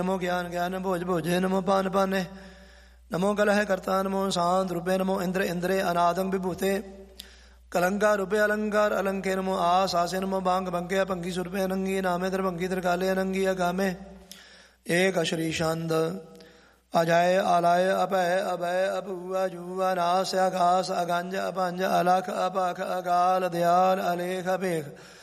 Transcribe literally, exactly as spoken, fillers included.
नमो ज्ञान ज्ञान भोज भोजे नमो पान पाने नमो कलह कर्ता नमो शांत रूपे नमो इंद्र इंद्रे अनादं विभूते कलंकार रूपे अलंकार अलंके नमो आस आसे नमो बांग बंके भंगी सुरपे अनंगी नामे त्रिभंगी त्रिकाले अनंगी अगामे एक अश्री शांद अजाय आलाय अपय अभय अपुआ जुआ नास आकाश अगंज अपंज अलख अपख अगाल दयाल अलेख अपेख